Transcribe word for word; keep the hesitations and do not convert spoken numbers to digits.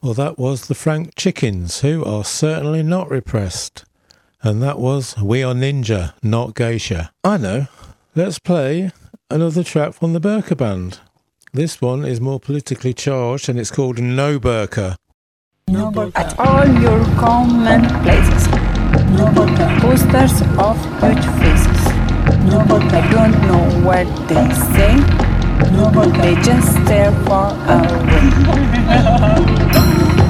Well, that was the Frank Chickens, who are certainly not repressed. And that was We Are Ninja, Not Geisha. I know. Let's play another track from the Burqa Band. This one is more politically charged and it's called No Burqa. No burqa. At all your common places. No burqa. Posters of huge faces. No burqa. I don't know what they say. No burqa. They just stare far away.